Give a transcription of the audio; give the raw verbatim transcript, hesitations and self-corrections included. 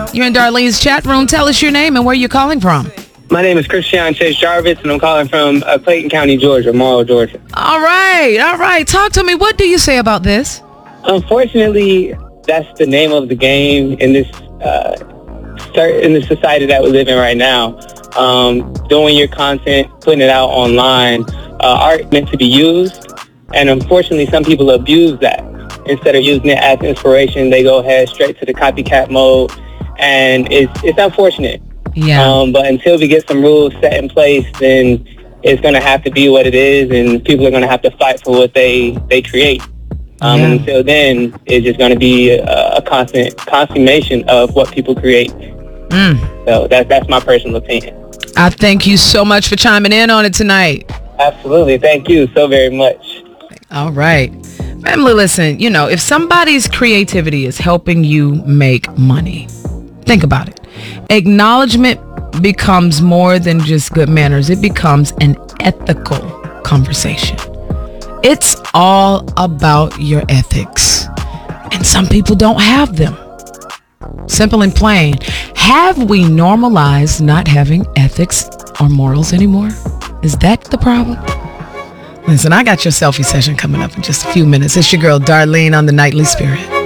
You're in Darlene's chat room. Tell us your name and where you're calling from. My name is Christian Chase Jarvis, and I'm calling from uh, Clayton County, Georgia, Morrow, Georgia. All right, all right. Talk to me. What do you say about this? Unfortunately, that's the name of the game in this uh, in the society that we live in right now. Um, doing your content, putting it out online, uh, art meant to be used, and unfortunately, some people abuse that. Instead of using it as inspiration, they go ahead straight to the copycat mode, and it's it's unfortunate. Yeah. Um, but until we get some rules set in place, then it's going to have to be what it is, and people are going to have to fight for what they, they create. Um, yeah. And until then, it's just going to be a, a constant consummation of what people create. Mm. So that, that's my personal opinion. I thank you so much for chiming in on it tonight. Absolutely. Thank you so very much. All right. Family, listen, you know, if somebody's creativity is helping you make money, think about it. Acknowledgement becomes more than just good manners. It becomes an ethical conversation. It's all about your ethics. And some people don't have them. Simple and plain. Have we normalized not having ethics or morals anymore? Is that the problem? Listen, I got your selfie session coming up in just a few minutes. It's your girl, Darlene, on the Nightly Spirit.